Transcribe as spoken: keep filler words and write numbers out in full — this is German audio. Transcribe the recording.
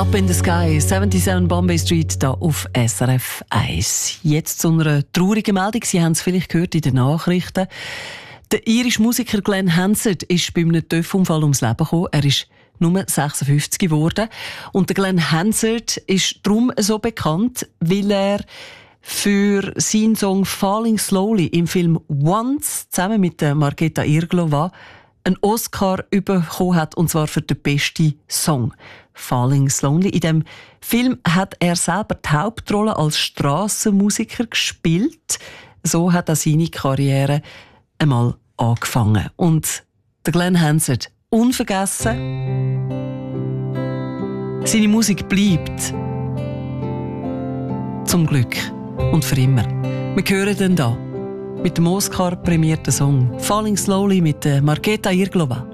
Up in the Sky, siebenundsiebzig Bombay Street, hier auf S R F eins. Jetzt zu einer traurigen Meldung. Sie haben es vielleicht gehört in den Nachrichten. Der irische Musiker Glenn Hansard ist bei einem Töpfunfall ums Leben gekommen. Er ist nur sechsundfünfzig geworden. Und der Glenn Hansard ist darum so bekannt, weil er für seinen Song Falling Slowly im Film Once zusammen mit Markéta Irglová einen Oscar bekommen hat, und zwar für den besten Song. Falling Slowly. In dem Film hat er selber die Hauptrolle als Strassenmusiker gespielt. So hat er seine Karriere einmal angefangen. Und der Glenn Hansard, unvergessen, seine Musik bleibt. Zum Glück. Und für immer. Wir hören den da mit dem Oscar-prämierten Song Falling Slowly mit Markéta Irglová.